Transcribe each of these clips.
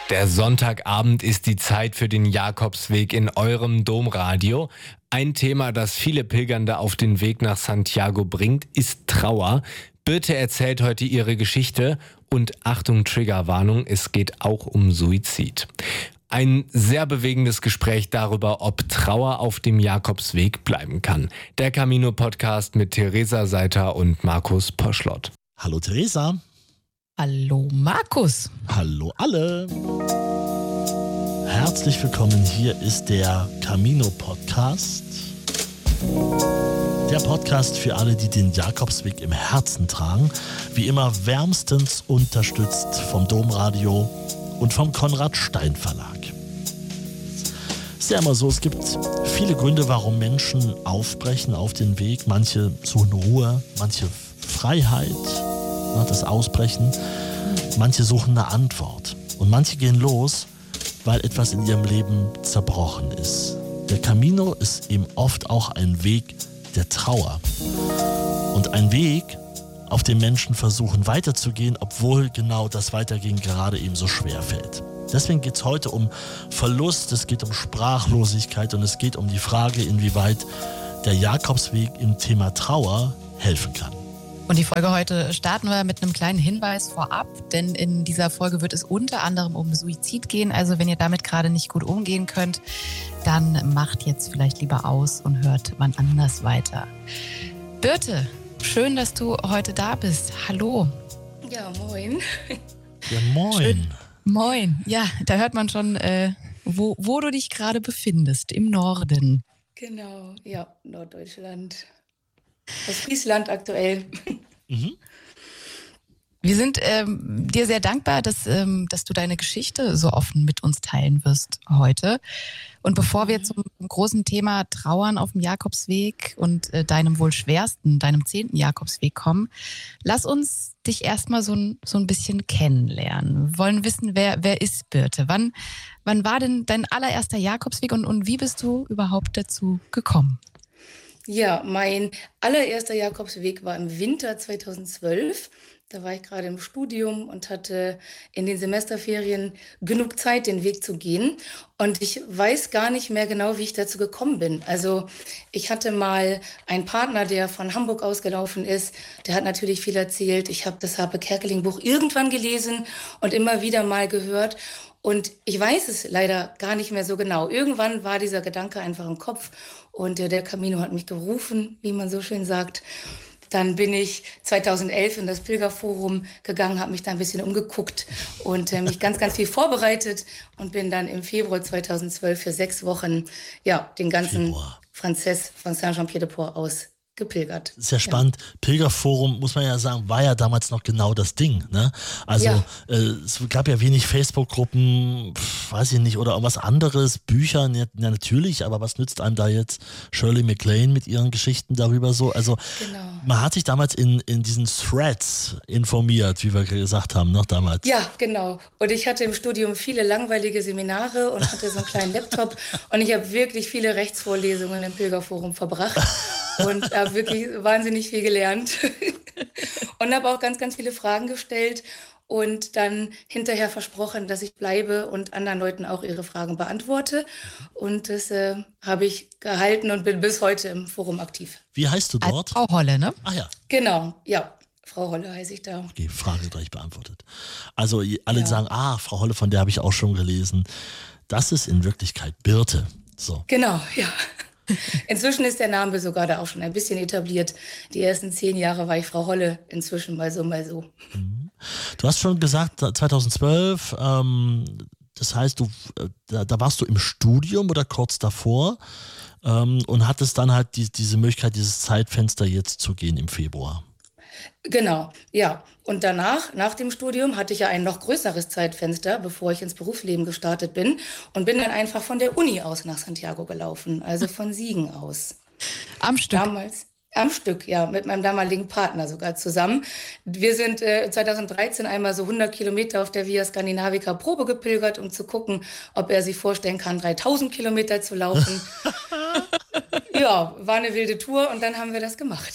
Der Sonntagabend ist die Zeit für den Jakobsweg in eurem Domradio. Ein Thema, das viele Pilgernde auf den Weg nach Santiago bringt, ist Trauer. Birte erzählt heute ihre Geschichte und Achtung, Triggerwarnung, es geht auch um Suizid. Ein sehr bewegendes Gespräch darüber, ob Trauer auf dem Jakobsweg bleiben kann. Der Camino-Podcast mit Theresa Seiter und Markus Poschlott. Hallo Theresa. Hallo Markus. Hallo alle. Herzlich willkommen, hier ist der Camino-Podcast. Der Podcast für alle, die den Jakobsweg im Herzen tragen. Wie immer wärmstens unterstützt vom Domradio und vom Konrad Stein Verlag. Ist ja immer so, es gibt viele Gründe, warum Menschen aufbrechen auf den Weg. Manche suchen Ruhe, manche Freiheit, das Ausbrechen. Manche suchen eine Antwort. Und manche gehen los, weil etwas in ihrem Leben zerbrochen ist. Der Camino ist eben oft auch ein Weg der Trauer. Und ein Weg, auf dem Menschen versuchen weiterzugehen, obwohl genau das Weitergehen gerade eben so schwer fällt. Deswegen geht es heute um Verlust, es geht um Sprachlosigkeit und es geht um die Frage, inwieweit der Jakobsweg im Thema Trauer helfen kann. Und die Folge heute starten wir mit einem kleinen Hinweis vorab, denn in dieser Folge wird es unter anderem um Suizid gehen. Also wenn ihr damit gerade nicht gut umgehen könnt, dann macht jetzt vielleicht lieber aus und hört wann anders weiter. Birte, schön, dass du heute da bist. Hallo. Ja, moin. Ja, moin. Schön. Moin. Ja, da hört man schon, wo du dich gerade befindest, im Norden. Genau, ja, Norddeutschland. Aus Friesland aktuell. Mhm. Wir sind dir sehr dankbar, dass du deine Geschichte so offen mit uns teilen wirst heute. Und bevor wir zum großen Thema Trauern auf dem Jakobsweg und deinem wohl schwersten, deinem 10. Jakobsweg kommen, lass uns dich erstmal so ein bisschen kennenlernen. Wir wollen wissen, wer ist Birte? Wann war denn dein allererster Jakobsweg und wie bist du überhaupt dazu gekommen? Ja, mein allererster Jakobsweg war im Winter 2012. Da war ich gerade im Studium und hatte in den Semesterferien genug Zeit, den Weg zu gehen. Und ich weiß gar nicht mehr genau, wie ich dazu gekommen bin. Also ich hatte mal einen Partner, der von Hamburg ausgelaufen ist. Der hat natürlich viel erzählt. Ich habe das Harpe-Kerkeling-Buch irgendwann gelesen und immer wieder mal gehört. Und ich weiß es leider gar nicht mehr so genau. Irgendwann war dieser Gedanke einfach im Kopf und der Camino hat mich gerufen, wie man so schön sagt. Dann bin ich 2011 in das Pilgerforum gegangen, habe mich da ein bisschen umgeguckt und mich ganz, ganz viel vorbereitet und bin dann im Februar 2012 für 6 Wochen den ganzen Frances von Saint-Jean-Pied-de-Port aus gepilgert. Sehr spannend. Ja. Pilgerforum, muss man ja sagen, war ja damals noch genau das Ding. Ne? Also es gab ja wenig Facebook-Gruppen, weiß ich nicht, oder irgendwas anderes, Bücher, ja, natürlich, aber was nützt einem da jetzt Shirley MacLaine mit ihren Geschichten darüber so? Also man hat sich damals in diesen Threads informiert, wie wir gesagt haben, noch damals. Ja, genau. Und ich hatte im Studium viele langweilige Seminare und hatte so einen kleinen Laptop und ich habe wirklich viele Rechtsvorlesungen im Pilgerforum verbracht. Und habe wirklich wahnsinnig viel gelernt und habe auch ganz, ganz viele Fragen gestellt und dann hinterher versprochen, dass ich bleibe und anderen Leuten auch ihre Fragen beantworte. Und das habe ich gehalten und bin bis heute im Forum aktiv. Wie heißt du dort? Als Frau Holle, ne? Ach ja. Genau, ja. Frau Holle heiße ich da. Okay, Frage gleich beantwortet. Also alle sagen, Frau Holle, von der habe ich auch schon gelesen. Das ist in Wirklichkeit Birte. So. Genau, ja. Inzwischen ist der Name sogar da auch schon ein bisschen etabliert. Die ersten 10 Jahre war ich Frau Holle, inzwischen mal so, mal so. Du hast schon gesagt, 2012, das heißt, da warst du im Studium oder kurz davor und hattest dann halt diese Möglichkeit, dieses Zeitfenster jetzt zu gehen im Februar. Genau, ja. Und danach, nach dem Studium, hatte ich ja ein noch größeres Zeitfenster, bevor ich ins Berufsleben gestartet bin und bin dann einfach von der Uni aus nach Santiago gelaufen, also von Siegen aus. Am Stück? Damals, am Stück, ja, mit meinem damaligen Partner sogar zusammen. Wir sind 2013 einmal so 100 Kilometer auf der Via Scandinavica Probe gepilgert, um zu gucken, ob er sich vorstellen kann, 3000 Kilometer zu laufen. Ja, war eine wilde Tour und dann haben wir das gemacht.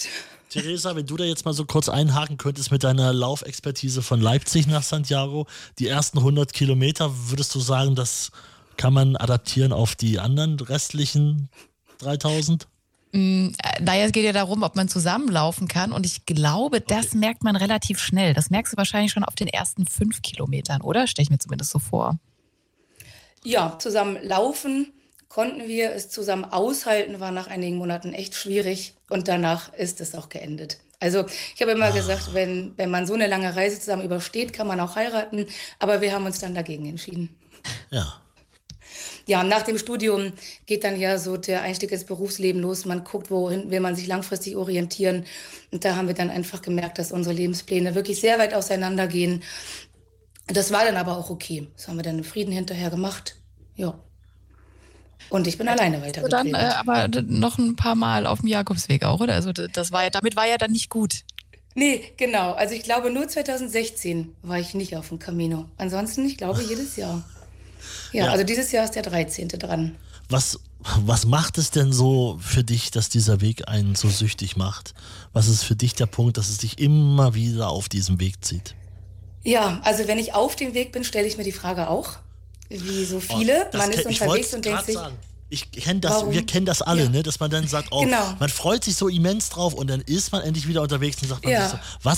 Theresa, wenn du da jetzt mal so kurz einhaken könntest mit deiner Laufexpertise von Leipzig nach Santiago, die ersten 100 Kilometer, würdest du sagen, das kann man adaptieren auf die anderen restlichen 3000? Naja, es geht ja darum, ob man zusammenlaufen kann und ich glaube, das merkt man relativ schnell. Das merkst du wahrscheinlich schon auf den ersten 5 Kilometern, oder? Stelle ich mir zumindest so vor. Ja, zusammen laufen konnten wir, es zusammen aushalten war nach einigen Monaten echt schwierig und danach ist es auch geendet. Also ich habe immer gesagt, wenn man so eine lange Reise zusammen übersteht, kann man auch heiraten, aber wir haben uns dann dagegen entschieden. Ja. Ja, nach dem Studium geht dann ja so der Einstieg ins Berufsleben los. Man guckt, wohin will man sich langfristig orientieren. Und da haben wir dann einfach gemerkt, dass unsere Lebenspläne wirklich sehr weit auseinandergehen. Das war dann aber auch okay. Das haben wir dann im Frieden hinterher gemacht. Ja. Und ich bin alleine weitergetreten. Dann aber noch ein paar Mal auf dem Jakobsweg auch, oder? Also damit war ja dann nicht gut. Nee, genau. Also ich glaube, nur 2016 war ich nicht auf dem Camino. Ansonsten, ich glaube, jedes Jahr. Ja, also dieses Jahr ist der 13. dran. Was macht es denn so für dich, dass dieser Weg einen so süchtig macht? Was ist für dich der Punkt, dass es dich immer wieder auf diesem Weg zieht? Ja, also wenn ich auf dem Weg bin, stelle ich mir die Frage auch, wie so viele. Man ist unterwegs und denkt sich, wir kennen das alle, ne? Dass man dann sagt, genau. Man freut sich so immens drauf und dann ist man endlich wieder unterwegs und sagt man sich so, was